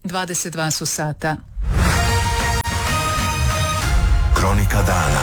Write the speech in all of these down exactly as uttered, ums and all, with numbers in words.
dvadeset dva su sata. Kronika dana.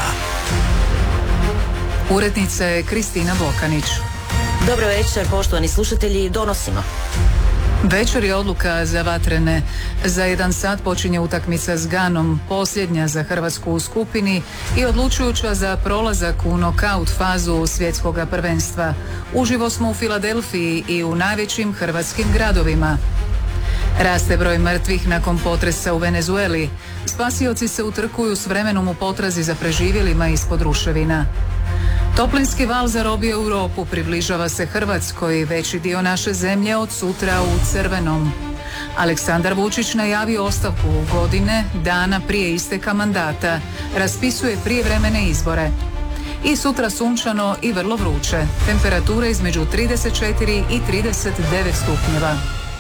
Urednica je Kristina Vokanić. Dobro večer, poštovani slušatelji, donosimo. Večer je odluka za vatrene. Za jedan sat počinje utakmica s Ganom, posljednja za Hrvatsku u skupini i odlučujuća za prolazak u nokaut fazu svjetskog prvenstva. Uživo smo u Filadelfiji i u najvećim hrvatskim gradovima. Raste broj mrtvih nakon potresa u Venezueli. Spasioci se utrkuju s vremenom u potrazi za preživjelima ispod ruševina. Toplinski val zarobio Europu, približava se Hrvatskoj, veći dio naše zemlje od sutra u crvenom. Aleksandar Vučić najavio ostavku godine, dana prije isteka mandata, raspisuje prijevremene izbore. I sutra sunčano i vrlo vruće, temperature između trideset četiri i trideset devet stupnjeva.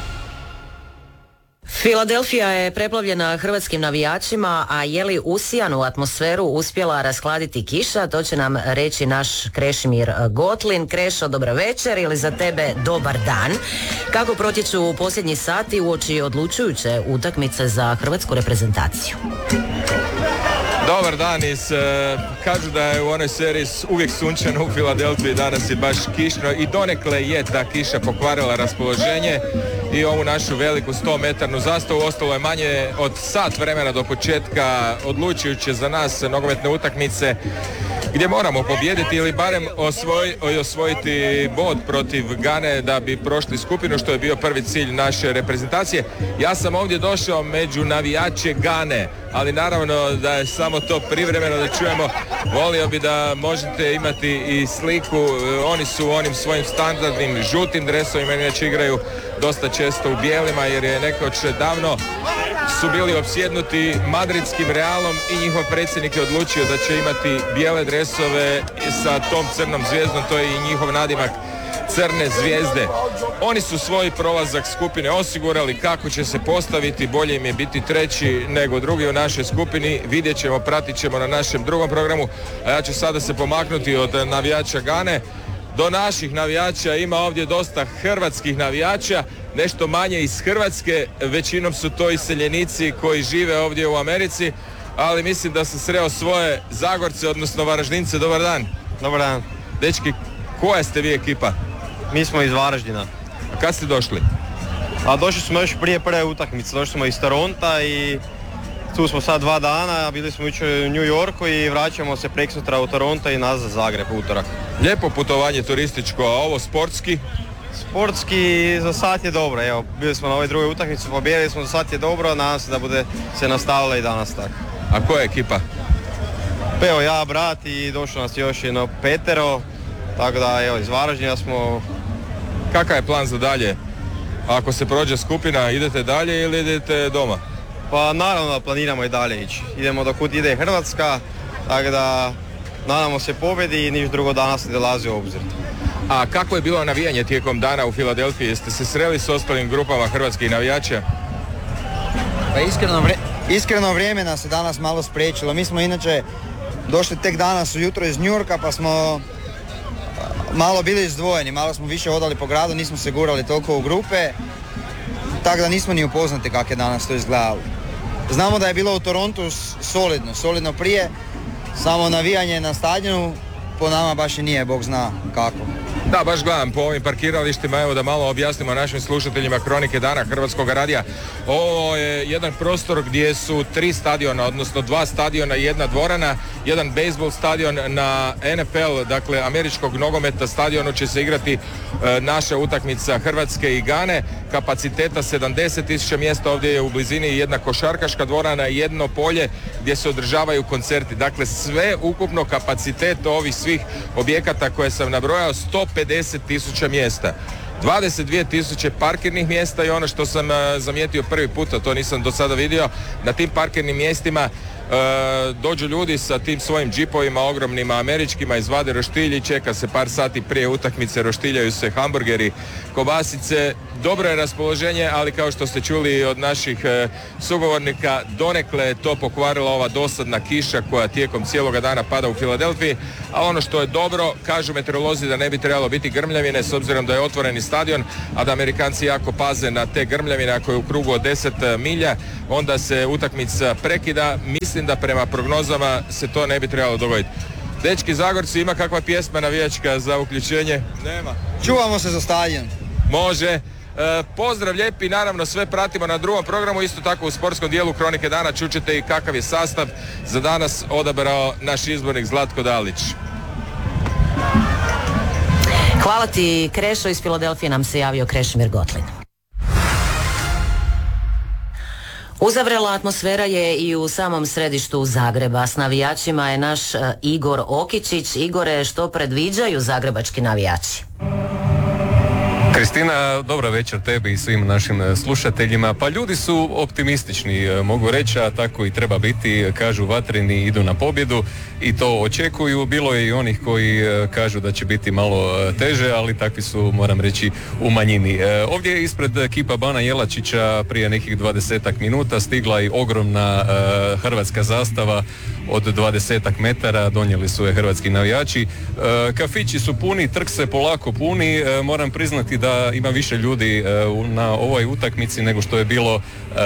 Filadelfija je preplavljena hrvatskim navijačima, a je li usijanu atmosferu uspjela raskladiti kiša, to će nam reći naš Krešimir Gotlin. Krešo, dobra večer ili za tebe dobar dan. Kako protječu posljednji sati uoči odlučujuće utakmice za hrvatsku reprezentaciju? Dobar dan. Iz, uh, kažu da je u onoj seriji uvijek sunčano u Filadelfiji, danas je baš kišno i donekle je ta kiša pokvarila raspoloženje i ovu našu veliku sto metarnu zastavu. Ostalo je manje od sat vremena do početka odlučujuće za nas nogometne utakmice gdje moramo pobijediti ili barem osvoj, osvojiti bod protiv Gane da bi prošli skupinu, što je bio prvi cilj naše reprezentacije. Ja sam ovdje došao među navijače Gane, ali naravno da je samo to privremeno, da čujemo. Volio bi da možete imati i sliku. Oni su u onim svojim standardnim žutim dresovima, inače igraju dosta često u bijelima, jer je nekoć davno su bili opsjednuti madridskim Realom i njihov predsjednik je odlučio da će imati bijele dresove sa tom crnom zvijezdom, to je i njihov nadimak, crne zvijezde. Oni su svoj prolazak skupine osigurali. Kako će se postaviti, bolje im je biti treći nego drugi u našoj skupini, vidjet ćemo, pratit ćemo na našem drugom programu, a ja ću sada se pomaknuti od navijača Gane do naših navijača. Ima ovdje dosta hrvatskih navijača, nešto manje iz Hrvatske, većinom su to iseljenici koji žive ovdje u Americi, ali mislim da sam sreo svoje Zagorce, odnosno Varaždince. Dobar dan. Dobar dan. Dečki, koja ste vi ekipa? Mi smo iz Varaždina. A kad ste došli? A došli smo još prije prve utakmice, došli smo iz Toronta i tu smo sad dva dana, bili smo jučer u New Yorku i vraćamo se preksutra u Toronto i nazad Zagreb utorak. Lijepo putovanje turističko, a ovo sportski? Sportski za sad je dobro, evo, bili smo na ovoj drugoj utakmici, pobijedili smo, za sad je dobro, nadam se da bude se nastavila i danas tako. A koja je ekipa? Pa evo, ja, brat i došlo nas još jedno petero, tako da evo, iz Varaždina smo. Kakav je plan za dalje? Ako se prođe skupina, idete dalje ili idete doma? Pa naravno da planiramo i dalje ići. Idemo do kud ide Hrvatska, tako da nadamo se pobjedi i niš drugo danas ne dolazi u obzir. A kako je bilo navijanje tijekom dana u Filadelfiji? Jeste se sreli s ostalim grupama hrvatskih navijača? Pa iskreno, vre, iskreno vrijeme nas je danas malo spriječilo. Mi smo inače došli tek danas ujutro iz New Yorka, pa smo malo bili izdvojeni, malo smo više hodali po gradu, nismo se gurali toliko u grupe, tako da nismo ni upoznati kako je danas to izgledalo. Znamo da je bilo u Torontu solidno, solidno prije, samo navijanje na stadionu po nama baš i nije, Bog zna kako. Da, baš gledam po ovim parkiralištima, evo da malo objasnimo našim slušateljima Kronike dana Hrvatskog radija. Ovo je jedan prostor gdje su tri stadiona, odnosno dva stadiona i jedna dvorana, jedan bejsbol stadion. Na N F L, dakle američkog nogometa stadionu, će se igrati e, naša utakmica Hrvatske i Gane, kapaciteta sedamdeset tisuća mjesta. Ovdje je u blizini jedna košarkaška dvorana i jedno polje gdje se održavaju koncerti. Dakle, sve ukupno kapacitet ovih svih objekata koje sam nabrojao, sto pedeset tisuća mjesta. dvadeset dvije tisuće parkirnih mjesta i ono što sam uh, zamijetio prvi puta, to nisam do sada vidio, na tim parkirnim mjestima uh, dođu ljudi sa tim svojim džipovima ogromnima američkima, izvade roštilj i čeka se par sati prije utakmice, roštiljaju se hamburgeri, kobasice dobro je raspoloženje, ali kao što ste čuli od naših e, sugovornika, donekle je to pokvarila ova dosadna kiša koja tijekom cijeloga dana pada u Filadelfiji, a ono što je dobro, kažu meteorolozi da ne bi trebalo biti grmljavine s obzirom da je otvoreni stadion, a da Amerikanci jako paze na te grmljavine. Ako je u krugu od deset milja, onda se utakmica prekida. Mislim da prema prognozama se to ne bi trebalo dogoditi. Dečki Zagorci, ima kakva pjesma navijačka za uključenje? Nema. Čuvamo se za stadion. Može. E, pozdrav lijepi, naravno sve pratimo na drugom programu, isto tako u sportskom dijelu Kronike dana čućete i kakav je sastav za danas odabrao naš izbornik Zlatko Dalić. Hvala ti, Krešo. Iz Filadelfije nam se javio Krešimir Gotlin. Uzavrela atmosfera je i u samom središtu Zagreba. S navijačima je naš uh, Igor Okičić. Igore, što predviđaju zagrebački navijači? Kristina, dobra večer tebi i svim našim slušateljima. Pa ljudi su optimistični, mogu reći, a tako i treba biti. Kažu vatreni idu na pobjedu i to očekuju. Bilo je i onih koji kažu da će biti malo teže, ali takvi su, moram reći, u manjini. Ovdje je ispred kipa Bana Jelačića prije nekih dvadesetak minuta stigla i ogromna uh, hrvatska zastava od dvadesetak metara, donijeli su je hrvatski navijači. Uh, kafići su puni, trg se polako puni, uh, moram priznati da ima više ljudi uh, na ovoj utakmici nego što je bilo uh,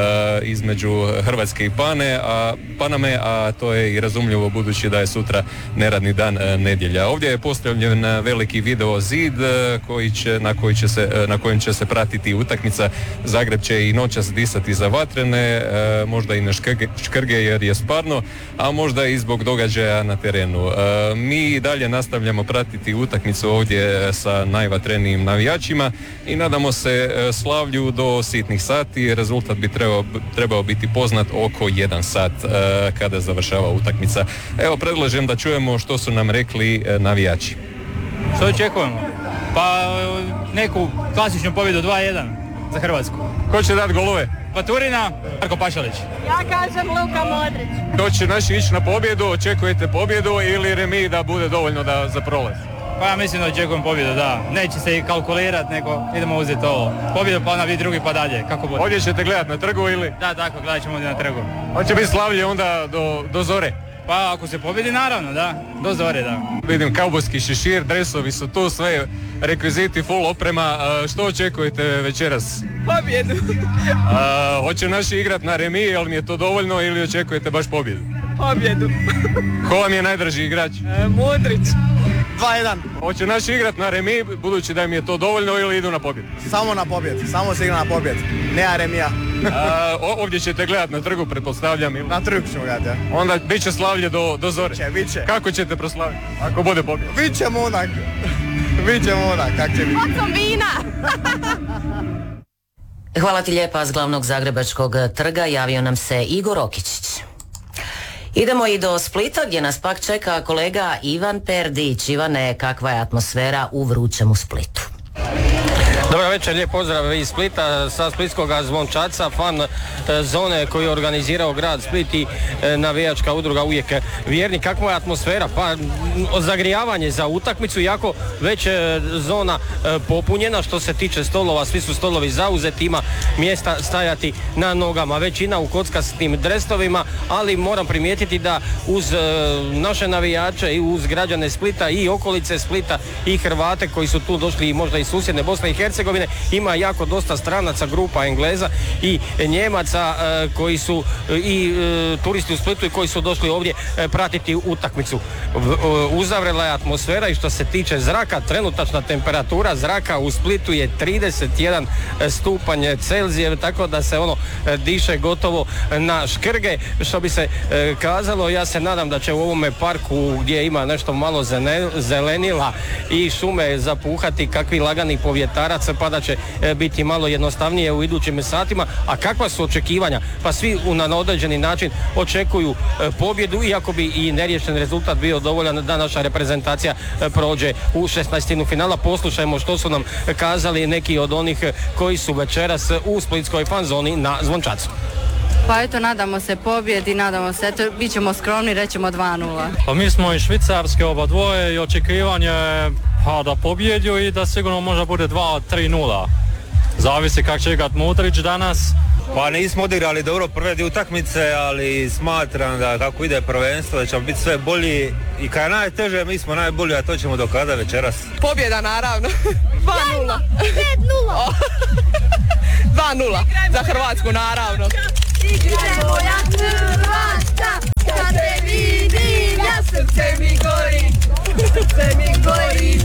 između Hrvatske i Pane, a Paname, a to je i razumljivo budući da je sutra neradni dan, uh, nedjelja. Ovdje je postavljen veliki video zid uh, koji će, na, koji će se, uh, na kojem će se pratiti utakmica. Zagreb će i noćas disati za vatrene, uh, možda i na škrge, škrge jer je sparno, a možda i zbog događaja na terenu. Uh, mi dalje nastavljamo pratiti utakmicu ovdje sa najvatrenijim navijačima i nadamo se slavlju do sitnih sati. Rezultat bi trebao, trebao biti poznat oko jedan sat uh, kada završava utakmica. Evo, predlažem da čujemo što su nam rekli uh, navijači. Što očekujemo? Pa neku klasičnu pobjedu dva jedan za Hrvatsku. Ko će dati golove? Baturina, Marko Pašalić. Ja kažem Luka Modrić. To će naši ići na pobjedu, očekujete pobjedu ili remi da bude dovoljno da za prolaz? Pa ja mislim da očekujem pobjedu, da. Neće se i kalkulirati, nego idemo uzeti ovo. Pobjedu pa na vi drugi pa dalje, kako bude. Ovdje ćete gledati na trgu ili? Da, tako, gledat ćemo ovdje na trgu. Hoće biti slavlje onda do, do zore? Pa ako se pobjedi, naravno, da. Do zore, da. Vidim kaubojski šešir, dresovi su tu, sve rekviziti, full oprema. Što očekujete večeras? Pobjedu. A, hoće naši igrat na remi, jel mi je to dovoljno ili očekujete baš pobjedu? Pobjedu. Ko vam je najdraži igrač? E, Modrić. dva jedan. Hoće naši igrat na remi, budući da im je to dovoljno ili idu na pobjedu? Samo na pobjed, samo se igra na pobjed. Nema remija. A, ovdje ćete gledat na trgu, pretpostavljam, ili? Na trgu ćemo gledati, ja. Onda bit će slavlje do, do zore. Biće, biće. Kako ćete proslaviti ako bude pobjeda? Bićemo onak. Bićemo onak, kak će biti. Ocom vina. Hvala ti lijepa. S glavnog zagrebačkog trga javio nam se Igor Okičić. Idemo i do Splita gdje nas pak čeka kolega Ivan Perdić. Ivane, kakva je atmosfera u vrućem Splitu? Dobar večer, lijep pozdrav iz Splita sa splitskog Zvončaca, fan zone koju je organizirao grad Split i navijačka udruga Uvijek vjerni. Kakva je atmosfera? Pa zagrijavanje za utakmicu, jako već zona popunjena što se tiče stolova, svi su stolovi zauzeti, ima mjesta stajati na nogama, većina u kockastim dresovima, ali moram primijetiti da uz naše navijače i uz građane Splita i okolice Splita i Hrvate koji su tu došli možda iz susjedne Bosne i Hercegovine, ima jako dosta stranaca, grupa Engleza i Njemaca e, koji su i e, turisti u Splitu i koji su došli ovdje e, pratiti utakmicu. V, e, uzavrela je atmosfera i što se tiče zraka, trenutačna temperatura zraka u Splitu je trideset jedan stupanj Celzija, tako da se ono e, diše gotovo na škrge, što bi se e, kazalo. Ja se nadam da će u ovome parku gdje ima nešto malo zene, zelenila i šume zapuhati kakvi lagani povjetarac, pa da će e, biti malo jednostavnije u idućim satima. A kakva su očekivanja? Pa svi u, na određeni način očekuju e, pobjedu, iako bi i neriješen rezultat bio dovoljan da naša reprezentacija e, prođe u šesnaestinu finala. Poslušajmo što su nam kazali neki od onih koji su večeras u splitskoj fanzoni na Zvončacu. Pa eto, nadamo se pobjedi, nadamo se, eto, bit ćemo skromni, rećemo dva nula. Pa mi smo iz Švicarske oba dvoje i očekivanje pa da pobjedio i da sigurno možda bude dva tri nula. Zavisi kako će igrat Mutrić danas. Pa nismo odigrali dobro prve dvije utakmice, ali smatram da kako ide prvenstvo da ćemo biti sve bolji i kad je najteže mi smo najbolji, a to ćemo dokazati večeras. Pobjeda naravno. dva nula. pet nula. dva nula za Hrvatsku naravno. Igrajmo ja Hrvatska, kad te vidim, ja srce mi gori, srce mi gori.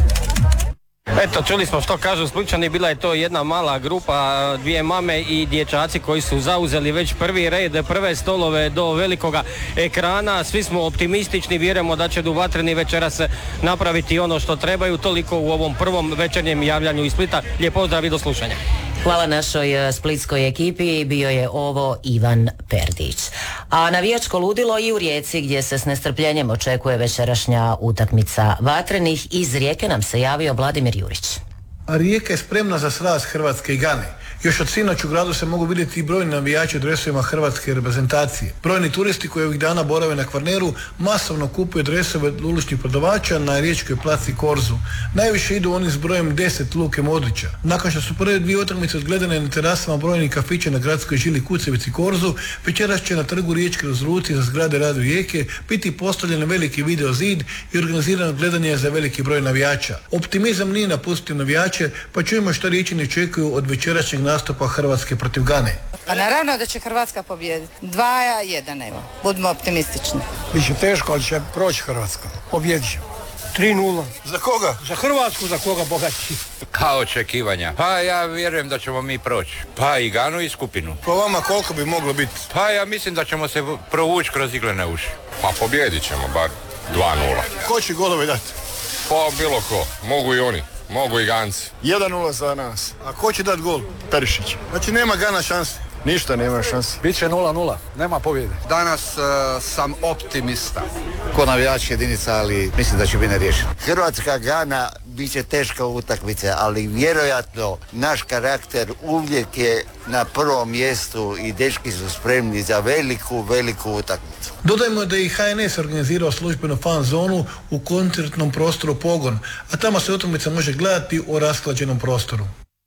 Eto, čuli smo što kažu Splićani, bila je to jedna mala grupa, dvije mame i dječaci koji su zauzeli već prvi red, prve stolove do velikoga ekrana. Svi smo optimistični, vjerujemo da će Vatreni večeras napraviti ono što trebaju. Toliko u ovom prvom večernjem javljanju iz Splita. Lijep pozdrav i do slušanja. Hvala našoj splitskoj ekipi, bio je ovo Ivan Perdić. A navijačko ludilo i u Rijeci gdje se s nestrpljenjem očekuje večerašnja utakmica Vatrenih. Iz Rijeke nam se javio Vladimir Jurić. A Rijeka je spremna za sraz Hrvatske i Gane. Još od sinoć u gradu se mogu vidjeti i brojni navijači u dresovima hrvatske reprezentacije. Brojni turisti koji ovih dana borave na Kvarneru masovno kupuju dresove od uličnih prodavača na riječkoj placi Korzu. Najviše idu oni s brojem deset Luke Modrića. Nakon što su prve dvije utakmice odgledane na terasama brojnih kafića na gradskoj žili Kucevici Korzu, večeras će na trgu Riječke rezolucije za zgrade Radio Rijeke biti postavljen veliki video zid i organizirano gledanje za veliki broj navijača. Optimizam nije napustio navijače, pa čujemo što Riječani očekuju od večerašnjeg nastupa Hrvatske protiv Gane. Pa naravno da će Hrvatska pobijediti. dva jedan, evo. Budimo optimistični. Biće teško, ali će proći Hrvatska. Pobjedit će. tri nula. Za koga? Za Hrvatsku, za koga bogaći. Kao očekivanja. Pa ja vjerujem da ćemo mi proći. Pa i Ganu i skupinu. Po vama koliko bi moglo biti? Pa ja mislim da ćemo se provući kroz iglene uši. Pa pobjedit ćemo bar dva nula. Ko će golove dati? Pa bilo ko. Mogu i oni. Mogu i Ganci. jedan nula za nas. A ko će dati gol? Perišić. Znači nema Gana šanse. Ništa nema šanse. Biće nula nula, nema pobjede. Danas uh, sam optimista. Ko navijač jedinica, ali mislim da će biti neriješeno. Hrvatska Gana bit će teška utakmica, ali vjerojatno naš karakter uvijek je na prvom mjestu i dečki su spremni za veliku, veliku utakmicu. Dodajmo da je i H N S organizirao službenu fan zonu u koncertnom prostoru Pogon, a tamo se utakmica može gledati u rasklađenom prostoru.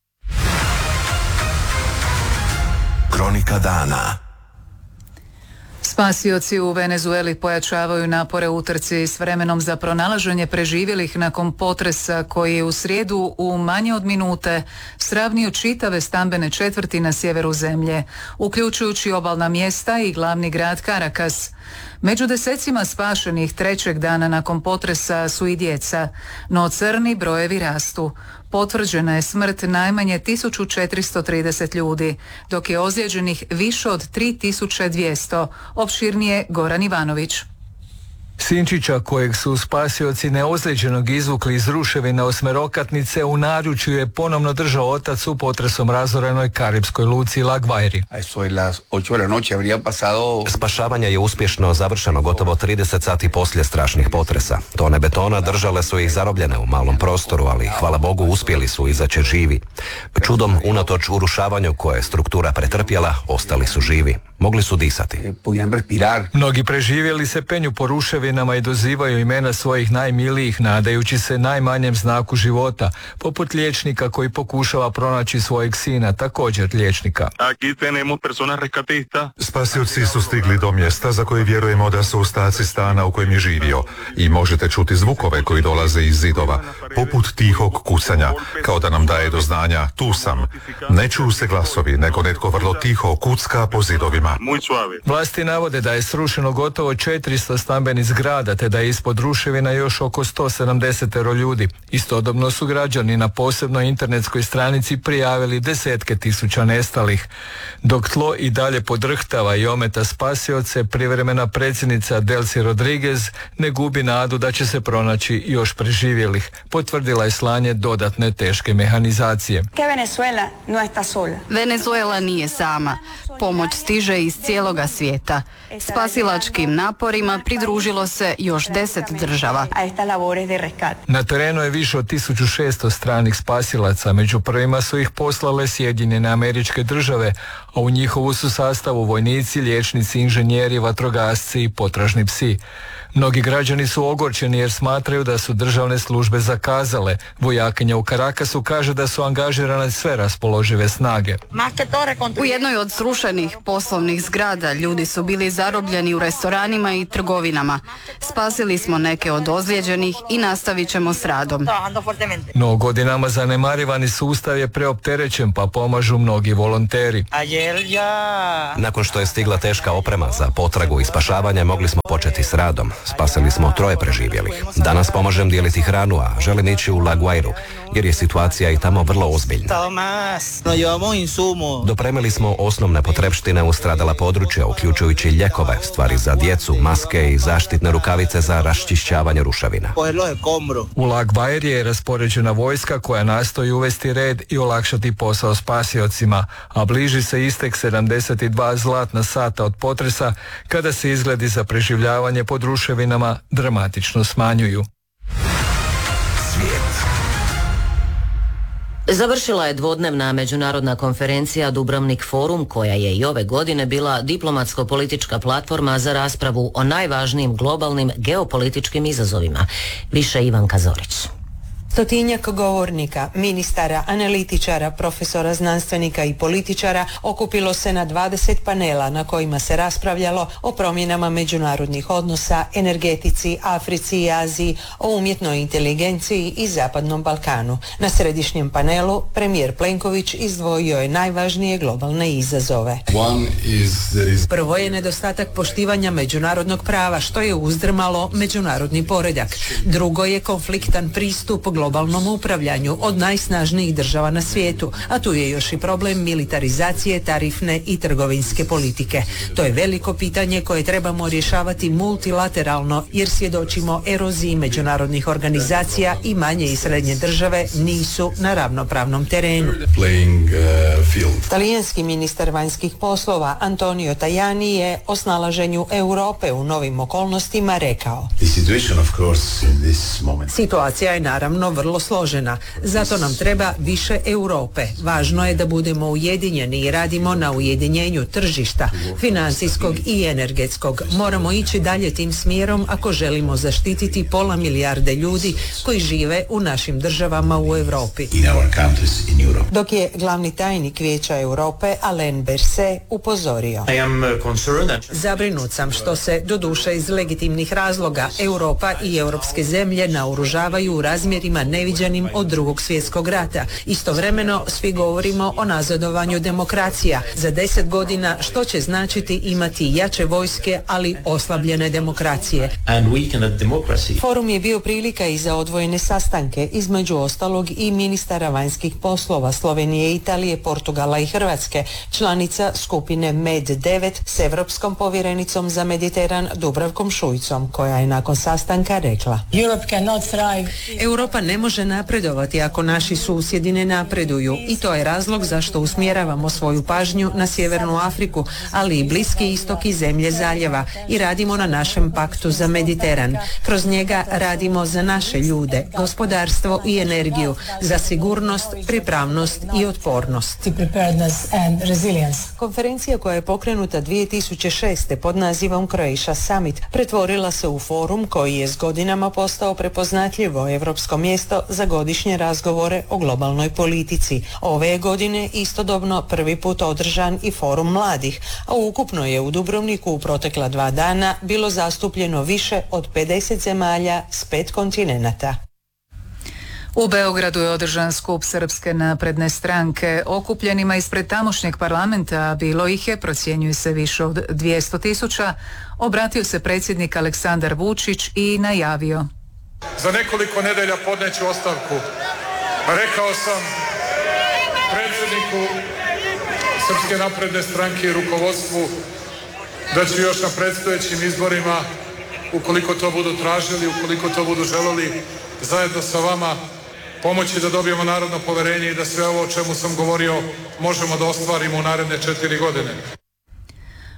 Kronika dana. Spasioci u Venezueli pojačavaju napore u trci s vremenom za pronalaženje preživjelih nakon potresa koji je u srijedu u manje od minute sravnio čitave stambene četvrti na sjeveru zemlje, uključujući obalna mjesta i glavni grad Caracas. Među desecima spašenih trećeg dana nakon potresa su i djeca, no crni brojevi rastu. Potvrđena je smrt najmanje tisuću četiristo trideset ljudi, dok je ozlijeđenih više od tri tisuće dvjesto, opširnije Goran Ivanović. Sinčića, kojeg su spasioci neozlijeđenog izvukli iz ruševina osmerokatnice, u naručju je ponovno držao otac u potresom razorenoj karibskoj luci La Guairi. Spašavanje je uspješno završeno gotovo trideset sati poslije strašnih potresa. Tone betona držale su ih zarobljene u malom prostoru, ali hvala Bogu uspjeli su izaći živi. Čudom, unatoč urušavanju koje je struktura pretrpjela, ostali su živi. Mogli su disati. Mnogi preživjeli se penju po ruševinama i dozivaju imena svojih najmilijih, nadajući se najmanjem znaku života, poput liječnika koji pokušava pronaći svojeg sina, također liječnika. Spasioci su stigli do mjesta za koje vjerujemo da su ostaci stana u kojem je živio i možete čuti zvukove koji dolaze iz zidova, poput tihog kucanja, kao da nam daje do znanja tu sam. Ne čuju se glasovi, nego netko vrlo tiho kucka po zidovima. Vlasti navode da je srušeno gotovo četiristo stambenih zgrada, te da je ispod ruševina još oko sto sedamdeset ljudi. Istodobno su građani na posebnoj internetskoj stranici prijavili desetke tisuća nestalih. Dok tlo i dalje podrhtava i ometa spasioce, privremena predsjednica Delcy Rodriguez ne gubi nadu da će se pronaći još preživjelih. Potvrdila je slanje dodatne teške mehanizacije. Venezuela nije sama. Pomoć stiže stiže iz cijeloga svijeta. Spasilačkim naporima pridružilo se još deset država. Na terenu je više od tisuću šesto stranih spasilaca, među prvima su ih poslale Sjedinjene Američke Države, a u njihovu su sastavu vojnici, liječnici, inženjeri, vatrogasci i potražni psi. Mnogi građani su ogorčeni jer smatraju da su državne službe zakazale. Vojakinja u Carakasu kaže da su angažirane sve raspoložive snage. U jednoj od srušenih poslovnih zgrada ljudi su bili zarobljeni u restoranima i trgovinama. Spasili smo neke od ozlijeđenih i nastavit ćemo s radom. No godinama zanemarivani sustav je preopterećen, pa pomažu mnogi volonteri. Nakon što je stigla teška oprema za potragu i spašavanje, mogli smo početi s radom. Spasili smo troje preživjelih. Danas pomažem dijeliti hranu, a želim ići u La Guairu, jer je situacija i tamo vrlo ozbiljna. Dopremili smo osnovne potrepštine u stradala područja, uključujući ljekove, stvari za djecu, maske i zaštitne rukavice za raščišćavanje ruševina. U La Guairi je raspoređena vojska koja nastoji uvesti red i olakšati posao spasiocima, a bliži se istek sedamdeset dva zlatna sata od potresa, kada se izgledi za preživljavanje pod ruševinama dramatično smanjuju. Završila je dvodnevna međunarodna konferencija Dubrovnik Forum, koja je i ove godine bila diplomatsko-politička platforma za raspravu o najvažnijim globalnim geopolitičkim izazovima. Više Ivanka Zorić. Stotinjak govornika, ministara, analitičara, profesora, znanstvenika i političara okupilo se na dvadeset panela na kojima se raspravljalo o promjenama međunarodnih odnosa, energetici, Africi i Aziji, o umjetnoj inteligenciji i Zapadnom Balkanu. Na središnjem panelu premijer Plenković izdvojio je najvažnije globalne izazove. Prvo je nedostatak poštivanja međunarodnog prava, što je uzdrmalo međunarodni poredak. Drugo je konfliktan pristup globalnom upravljanju od najsnažnijih država na svijetu, a tu je još i problem militarizacije tarifne i trgovinske politike. To je veliko pitanje koje trebamo rješavati multilateralno, jer svjedočimo eroziji međunarodnih organizacija i manje i srednje države nisu na ravnopravnom terenu. Talijanski ministar vanjskih poslova Antonio Tajani je o snalaženju Europe u novim okolnostima rekao: situacija je naravno vrlo složena, zato nam treba više Europe. Važno je da budemo ujedinjeni i radimo na ujedinjenju tržišta, financijskog i energetskog. Moramo ići dalje tim smjerom ako želimo zaštititi pola milijarde ljudi koji žive u našim državama u Europi. Dok je glavni tajnik Vijeća Europe Alain Berset upozorio: zabrinut sam što se, doduše iz legitimnih razloga, Europa i europske zemlje naoružavaju u razmjerima neviđenim od drugog svjetskog rata. Istovremeno svi govorimo o nazadovanju demokracija. Za deset godina što će značiti imati jače vojske, ali oslabljene demokracije. Forum je bio prilika i za odvojene sastanke, između ostalog i ministara vanjskih poslova Slovenije, Italije, Portugala i Hrvatske, članica skupine Med devet s europskom povjerenicom za Mediteran Dubravkom Šuicom, koja je nakon sastanka rekla: Europa ne može napredovati ako naši susjedi ne napreduju, i to je razlog zašto usmjeravamo svoju pažnju na Sjevernu Afriku, ali i Bliski istok i zemlje zaljeva, i radimo na našem paktu za Mediteran. Kroz njega radimo za naše ljude, gospodarstvo i energiju, za sigurnost, pripravnost i otpornost. Konferencija koja je pokrenuta dvije tisuće šeste pod nazivom Croatia Summit pretvorila se u forum koji je s godinama postao prepoznatljivo evropsko mjesto za godišnje razgovore o globalnoj politici. Ove je godine istodobno prvi put održan i forum mladih, a ukupno je u Dubrovniku u protekla dva dana bilo zastupljeno više od pedeset zemalja s pet kontinenata. U Beogradu je održan skup Srpske napredne stranke. Okupljenima ispred tamošnjeg parlamenta, bilo ih je, procjenjuje se, više od dvjesto tisuća, obratio se predsjednik Aleksandar Vučić i najavio: za nekoliko nedelja podneću ostavku. Rekao sam predsjedniku Srpske napredne stranke i rukovodstvu da ću još na predstojećim izborima, ukoliko to budu tražili, ukoliko to budu želeli, zajedno sa vama pomoći da dobijemo narodno poverenje i da sve ovo o čemu sam govorio možemo da ostvarimo u naredne četiri godine.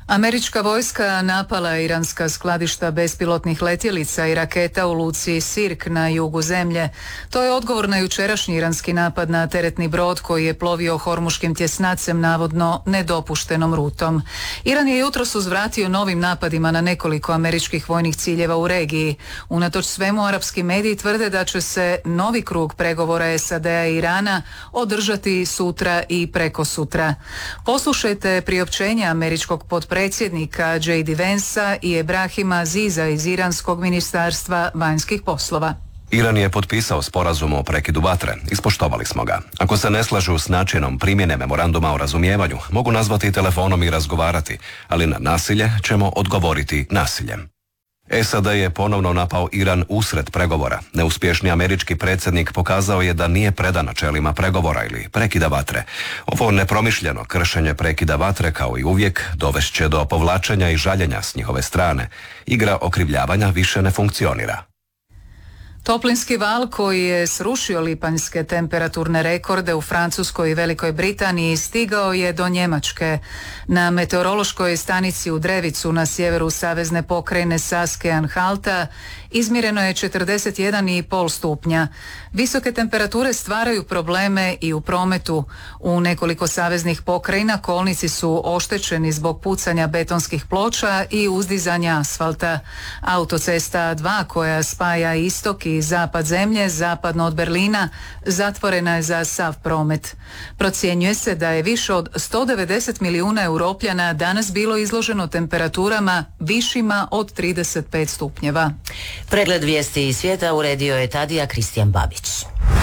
Američka vojska napala je iranska skladišta bespilotnih letjelica i raketa u luci Sirk na jugu zemlje. To je odgovor na jučerašnji iranski napad na teretni brod koji je plovio Hormuškim tjesnacem navodno nedopuštenom rutom. Iran je jutros uzvratio novim napadima na nekoliko američkih vojnih ciljeva u regiji. Unatoč svemu, arapski mediji tvrde da će se novi krug pregovora S A D-a i Irana održati sutra i prekosutra. Poslušajte priopćenje američkog potpredsjednika predsjednika J D Vansa i Ebrahima Aziza iz Iranskog ministarstva vanjskih poslova. Iran je potpisao sporazum o prekidu vatre. Ispoštovali smo ga. Ako se ne slažu s načinom primjene memoranduma o razumijevanju, mogu nazvati telefonom i razgovarati, ali na nasilje ćemo odgovoriti nasiljem. S A D je ponovno napao Iran usred pregovora. Neuspješni američki predsjednik pokazao je da nije predan načelima pregovora ili prekida vatre. Ovo nepromišljeno kršenje prekida vatre, kao i uvijek, dovešće do povlačenja i žaljenja s njihove strane. Igra okrivljavanja više ne funkcionira. Toplinski val koji je srušio lipanjske temperaturne rekorde u Francuskoj i Velikoj Britaniji stigao je do Njemačke. Na meteorološkoj stanici u Drevicu na sjeveru savezne pokrajine Saske-Anhalta izmjereno je četrdeset jedan i pol stupnja. Visoke temperature stvaraju probleme i u prometu. U nekoliko saveznih pokrajina kolnici su oštećeni zbog pucanja betonskih ploča i uzdizanja asfalta. Autocesta dva koja spaja istok i zapad zemlje, zapadno od Berlina, zatvorena je za sav promet. Procjenjuje se da je više od sto devedeset milijuna Europljana danas bilo izloženo temperaturama višima od trideset pet stupnjeva. Pregled vijesti iz svijeta uredio je Tadija Kristijan Babić.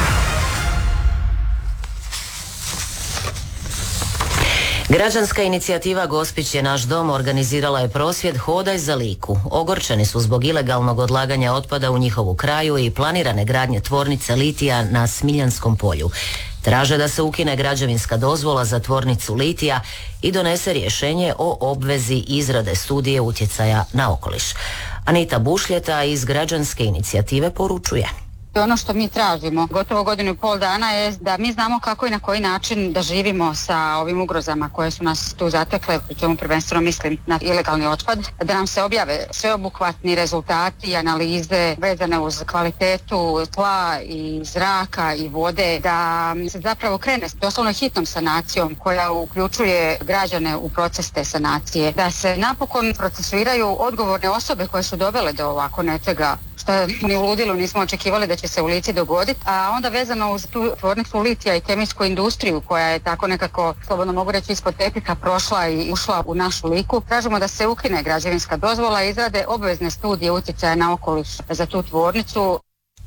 Građanska inicijativa Gospić je naš dom organizirala je prosvjed Hodaj za Liku. Ogorčeni su zbog ilegalnog odlaganja otpada u njihovu kraju i planirane gradnje tvornice litija na Smiljanskom polju. Traže da se ukine građevinska dozvola za tvornicu litija i donese rješenje o obvezi izrade studije utjecaja na okoliš. Anita Bušljeta iz građanske inicijative poručuje. Ono što mi tražimo gotovo godinu i pol dana je da mi znamo kako i na koji način da živimo sa ovim ugrozama koje su nas tu zatekle, pri čemu prvenstveno mislim na ilegalni otpad, da nam se objave sveobuhvatni rezultati i analize vezane uz kvalitetu tla i zraka i vode, da se zapravo krene s doslovno hitnom sanacijom koja uključuje građane u proces te sanacije, da se napokon procesuiraju odgovorne osobe koje su dovele do ovako nečega što ni u ludilu nismo očekivali da će se u Lici dogoditi, a onda vezano uz tu tvornicu litija i kemijsku industriju koja je tako nekako, slobodno mogu reći, ispod tepiha prošla i ušla u našu Liku, tražimo da se ukine građevinska dozvola i izrade obvezne studije utjecaja na okoliš za tu tvornicu.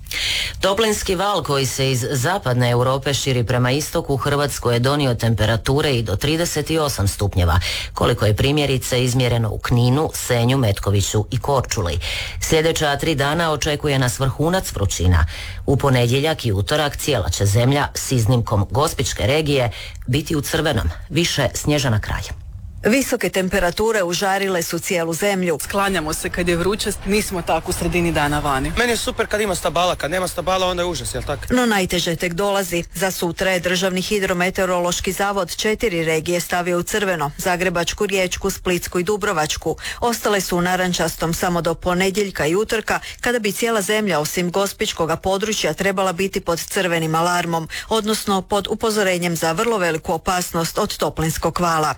Toplinski val koji se iz zapadne Europe širi prema istoku Hrvatskoj je donio temperature i do trideset osam stupnjeva, koliko je primjerice izmjereno u Kninu, Senju, Metkoviću i Korčuli. Sljedeća tri dana očekuje nas vrhunac vrućina. U ponedjeljak i utorak cijela će zemlja, s iznimkom Gospićke regije, biti u crvenom, više Snježana Kralj. Visoke temperature užarile su cijelu zemlju. Sklanjamo se kad je vruće, nismo tako u sredini dana vani. Meni je super kad ima stabala, kad nema stabala onda je užas, jel tako? No najteže tek dolazi. Za sutra je Državni hidrometeorološki zavod četiri regije stavio u crveno: Zagrebačku, Riječku, Splitsku i Dubrovačku. Ostale su u narančastom samo do ponedjeljka i utorka, kada bi cijela zemlja osim gospićkoga područja trebala biti pod crvenim alarmom, odnosno pod upozorenjem za vrlo veliku opasnost od toplinskog vala.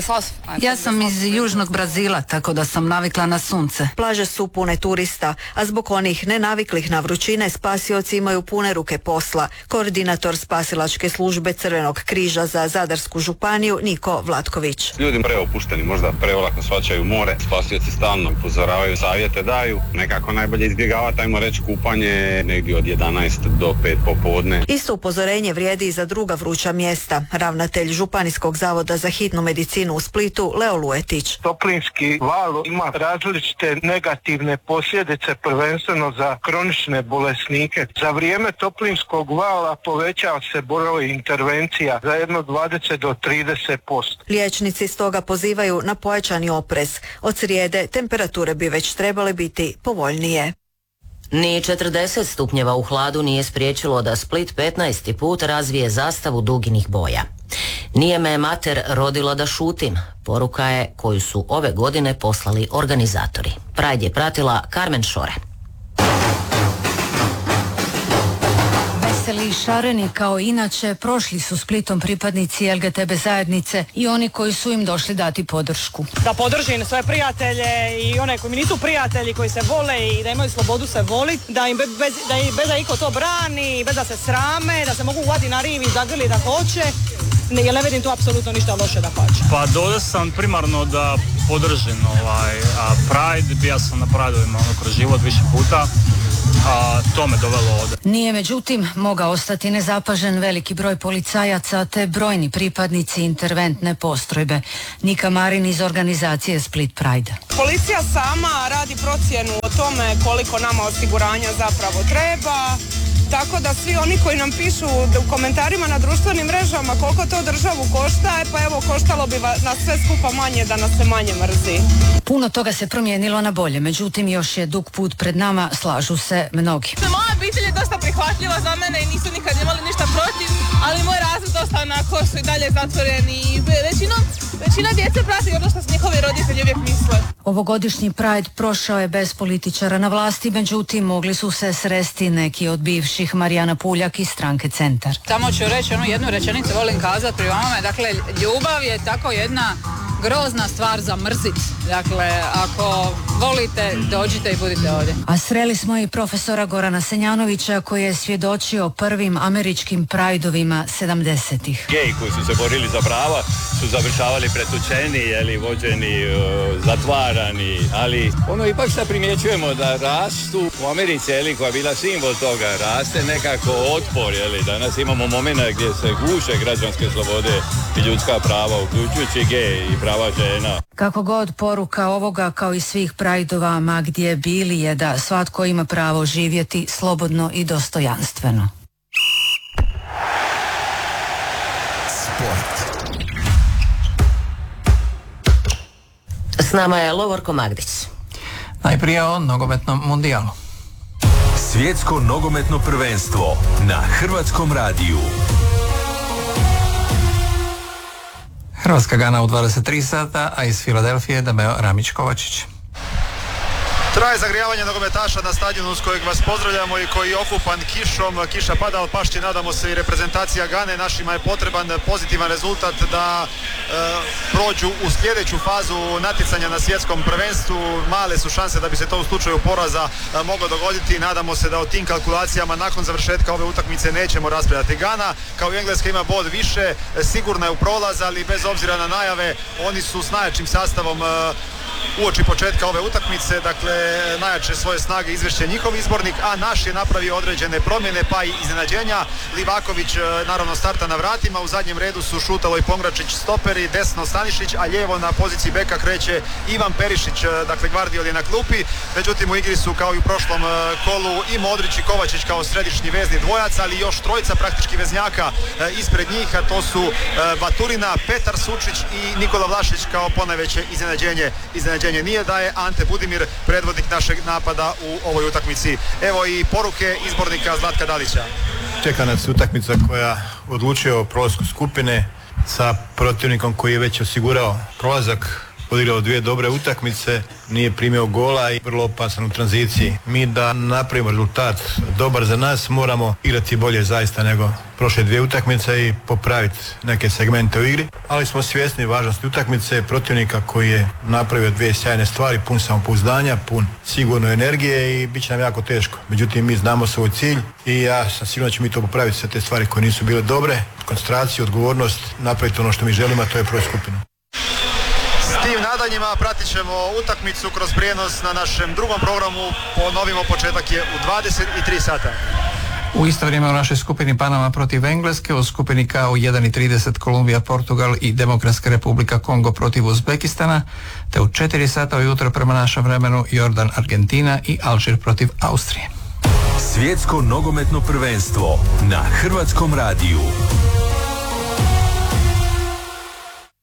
Ja sam iz južnog Brazila, tako da sam navikla na sunce. Plaže su pune turista, a zbog onih nenaviklih na vrućine spasioci imaju pune ruke posla. Koordinator spasilačke službe Crvenog križa za Zadarsku županiju Niko Vlatković. Ljudi preopušteni, možda preolako shvaćaju more, spasioci stalno upozoravaju, savjete daju, nekako najbolje izbjegavati, ajmo reći, kupanje negdje od jedanaest do pet popodne. Isto upozorenje vrijedi i za druga vruća mjesta. Ravnatelj Županijskog zavoda za hitnu medicinu u Splitu Leo Luetić. Toplinski val ima različite negativne posljedice, prvenstveno za kronične bolesnike. Za vrijeme toplinskog vala povećava se broj intervencija za jedno dvadeset do trideset posto. Liječnici stoga pozivaju na pojačani oprez. Od srijede temperature bi već trebale biti povoljnije. Ni četrdeset stupnjeva u hladu nije spriječilo da Split petnaesti put razvije zastavu duginih boja. Nije me mater rodila da šutim. Poruka je koju su ove godine poslali organizatori. Pride je pratila Carmen Šore. Veseli i šareni kao inače prošli su Splitom pripadnici L G T B zajednice i oni koji su im došli dati podršku. Da podržim svoje prijatelje i one koji mi nisu prijatelji, koji se vole i da imaju slobodu se voliti, da im bez, da im bez da iko to brani, bez da se srame, da se mogu uvati na rivi i zagrli da hoće. Ne, ja ne vidim tu apsolutno ništa loše da pače. Pa dole sam primarno da podržim ovaj, a Pride, bija sam na Prideovima ono, kroz život više puta, a to me dovelo ovdje. Nije međutim mogao ostati nezapažen veliki broj policajaca te brojni pripadnici interventne postrojbe. Nika Marin iz organizacije Split Pride. Policija sama radi procjenu o tome koliko nama osiguranja zapravo treba. Tako da svi oni koji nam pišu u komentarima na društvenim mrežama koliko to državu košta, pa evo koštalo bi nas sve skupa manje da nas se manje mrzi. Puno toga se promijenilo na bolje, međutim još je dug put pred nama, slažu se mnogi. Moja obitelj je dosta prihvatljiva za mene i nisu nikad imali ništa protiv, ali moj razred dosta onako su i dalje zatvoreni i većinom, većina djece prati ono što su njihovi roditelji uvijek misle. Ovogodišnji Pride prošao je bez političara na vlasti, međutim mogli su se sresti neki od bivših. Marijana Puljak iz stranke Centar. Samo ću reći onu jednu rečenicu, volim kazati pri vama, dakle ljubav je tako jedna grozna stvar za mrzit. Dakle, ako volite, dođite i budite ovdje. A sreli smo i profesora Gorana Senjanovića koji je svjedočio prvim američkim Prideovima sedamdesetih. Geji koji su se borili za prava su završavali pretučeni, jeli, vođeni, uh, zatvarani, ali ono ipak sad primjećujemo da rastu u Americi, jeli, koja je bila simbol toga, raste nekako otpor, jeli, danas imamo momenta gdje se guše građanske slobode i ljudska prava, uključujući gej i prava žena. Kako god, poruka ovoga kao i svih Prideova ma gdje bili je da svatko ima pravo živjeti slobodno i dostojanstveno. Sport. S nama je Lovorko Magdić. Najprije o nogometnom mundijalu. Svjetsko nogometno prvenstvo na Hrvatskom radiju. Hrvatska Gana u dvadeset tri sata, a iz Filadelfije Dameo Ramić-Kovačić. Traje zagrijavanje nogometaša na stadionu s kojeg vas pozdravljamo i koji je okupan kišom. Kiša pada, ali pašće, nadamo se, i reprezentacija Gane. Našima je potreban pozitivan rezultat da e, prođu u sljedeću fazu natjecanja na svjetskom prvenstvu. Male su šanse da bi se to u slučaju poraza e, moglo dogoditi. Nadamo se da o tim kalkulacijama nakon završetka ove utakmice nećemo raspravljati. Gana, kao i Engleska, ima bod više, e, sigurna je u prolaz, ali bez obzira na najave, oni su s najjačim sastavom e, uoči početka ove utakmice, dakle najjače svoje snage izvešće njihov izbornik, a naš je napravio određene promjene pa i iznenađenja. Livaković naravno starta na vratima, u zadnjem redu su Šutalo i Pongračić stoperi, desno Stanišić, a lijevo na poziciji beka kreće Ivan Perišić, dakle Gvardiol je na klupi. Međutim u igri su kao i u prošlom kolu i Modrić i Kovačić kao središnji vezni dvojac, ali još trojica praktički veznjaka ispred njih, a to su Baturina, Petar Sučić i Nikola Vlašić kao ponajveće iznenađenje. Iznenađenje nije da je Ante Budimir predvodnik našeg napada u ovoj utakmici. Evo i poruke izbornika Zlatka Dalića. Čeka nas utakmica koja odlučuje o prolasku skupine sa protivnikom koji je već osigurao prolazak. Odigrao dvije dobre utakmice, nije primio gola i vrlo opasan u tranziciji. Mi da napravimo rezultat dobar za nas moramo igrati bolje zaista nego prošle dvije utakmice i popraviti neke segmente u igri, ali smo svjesni važnosti utakmice, protivnika koji je napravio dvije sjajne stvari, pun samopouzdanja, pun sigurno energije i bit će nam jako teško. Međutim, mi znamo svoj cilj i ja sam sigurno da ćemo mi to popraviti, sve te stvari koje nisu bile dobre, koncentraciju, odgovornost, napraviti ono što mi želimo, a to je proći skupinu. S tim nadanjima pratit ćemo utakmicu kroz prijenos na našem drugom programu. Ponovimo, početak je u dvadeset tri sata. U isto vrijeme u našoj skupini Panama protiv Engleske, u skupini K u jedan i trideset Kolumbija, Portugal i Demokratska republika Kongo protiv Uzbekistana, te u četiri sata ujutro prema našem vremenu Jordan, Argentina i Alžir protiv Austrije. Svjetsko nogometno prvenstvo na Hrvatskom radiju.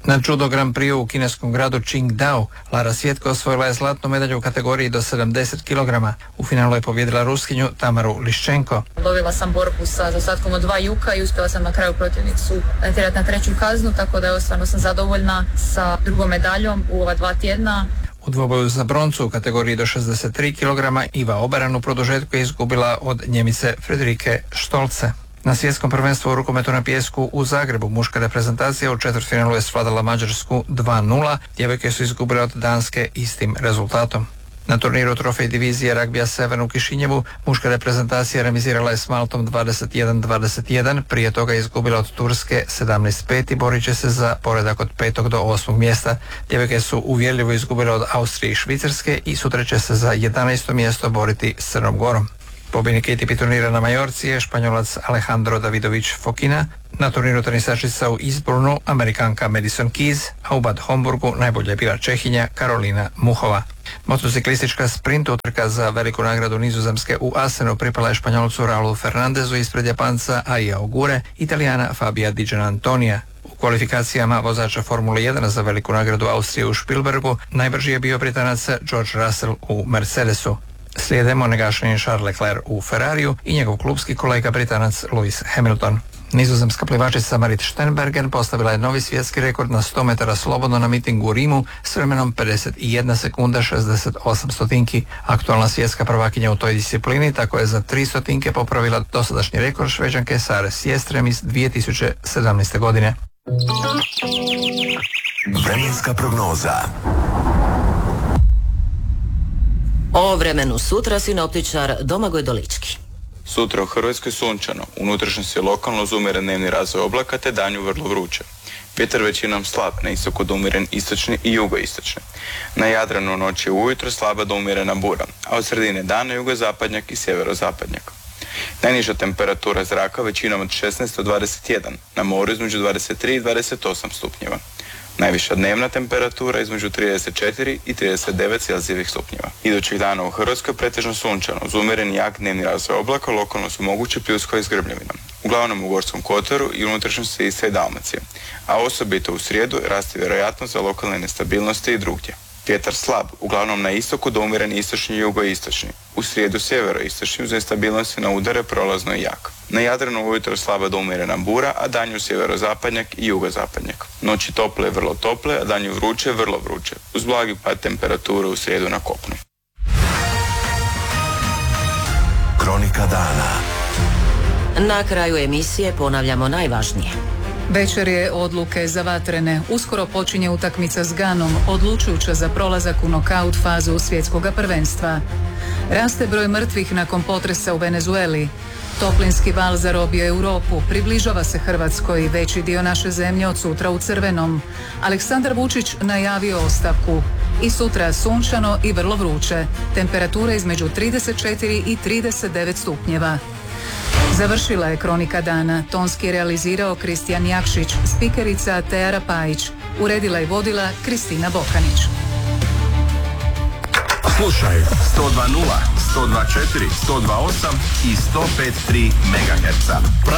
Na judo Grand Prix u kineskom gradu Qingdao Lara Svjetko osvojila je zlatnu medalju u kategoriji do sedamdeset kilograma. U finalu je pobjedila Ruskinju Tamaru Liščenko. Dobila sam borbu sa zaostatkom od dva juka i uspjela sam na kraju protivnicu natjerati na treću kaznu, tako da stvarno sam zadovoljna sa drugom medaljom u ova dva tjedna. U dvoboju za broncu u kategoriji do šezdeset tri kilograma Iva Obaran u produžetku je izgubila od Njemice Frederike Štolce. Na svjetskom prvenstvu u rukometu na pijesku u Zagrebu muška reprezentacija u četvrtfinalu je svladala Mađarsku dva nula, djevojke su izgubile od Danske istim rezultatom. Na turniru trofej divizije ragbija Sever u Kišinjevu muška reprezentacija remizirala je s Maltom dvadeset jedan dvadeset jedan, prije toga je izgubila od Turske sedamnaest pet i borit će se za poredak od petog do osmog mjesta. Djevojke su uvjerljivo izgubile od Austrije i Švicarske i sutra će se za jedanaesto mjesto boriti s Crnom Gorom. Pobjednik A T P turnira na Majorci je Španjolac Alejandro Davidović Fokina, na turniru tenisačica u Eastbournu Amerikanka Madison Keys, a u Bad Homburgu najbolja je bila Čehinja Karolina Muhova. Motociklistička sprint utrka za veliku nagradu Nizozemske u Asenu pripala je Španjolcu Raulu Fernandezu ispred Japanca Aija Ogure, Italijana Fabija Di Gianantonija. U kvalifikacijama vozača Formule jedan za veliku nagradu Austrije u Spielbergu najbrži je bio Britanac George Russell u Mercedesu. Slijede monegašenin Charles Leclerc u Ferrariju i njegov klubski kolega Britanac Lewis Hamilton. Nizozemska plivačica Marit Steenbergen postavila je novi svjetski rekord na sto metara slobodno na mitingu u Rimu s vremenom pedeset jedna sekunda šezdeset osam stotinki. Aktualna svjetska prvakinja u toj disciplini tako je za tri stotinke popravila dosadašnji rekord Šveđanke Sare Sjestrem iz dvije tisuće sedamnaeste. godine. Vremenska prognoza. O vremenu sutra sinoptičar Domagoj Dolički. Sutra u Hrvatskoj sunčano, unutrašnjosti je lokalno uz umjeren dnevni razvoj oblaka te danju vrlo vruće. Vjetar većinom slab, na istoku do umjeren istočni i jugoistočni. Na Jadranu noći ujutro slaba do umjerena bura, a od sredine dana jugozapadnjak i sjeverozapadnjak. Najniža temperatura zraka većinom od šesnaest do dvadeset jedan, na moru između dvadeset tri i dvadeset osam stupnjeva. Najviša dnevna temperatura između trideset četiri i trideset devet celzijevih stupnjeva. Idućih dana u Hrvatskoj pretežno sunčano, uz umjeren jak dnevni razvoj oblaka, lokalno su moguće pljuskove s grmljavinom. Uglavnom u Gorskom kotaru i unutrašnjosti Istre i Dalmacije, a osobito u srijedu raste vjerojatnost za lokalne nestabilnosti i drugdje. Vjetar slab, uglavnom na istoku do umjeren istočni i jugoistočni. U srijedu sjeveroistočni uz nestabilnosti na udare prolazno i jak. Na Jadranu ujutro slaba do umjerena bura, a danju sjeverozapadnjak i jugozapadnjak. Noći tople, vrlo tople, a danju vruće, vrlo vruće. Uz blagi pad temperature u srijedu na kopnu. Kronika dana. Na kraju emisije ponavljamo najvažnije. Večer je odluke za vatrene. Uskoro počinje utakmica s Ganom, odlučujuća za prolazak u nokaut fazu svjetskog prvenstva. Raste broj mrtvih nakon potresa u Venezueli. Toplinski val zarobio Europu, približava se Hrvatskoj, veći dio naše zemlje od sutra u crvenom. Aleksandar Vučić najavio ostavku. I sutra sunčano i vrlo vruće. Temperatura između trideset četiri i trideset devet stupnjeva. Završila je kronika dana. Tonski je realizirao Kristijan Jakšić, spikerica Teara Pajić. Uredila i vodila Kristina Bokanić. Slušaj sto dva nula, sto dva četiri, sto dva osam i sto pet tri megaherca.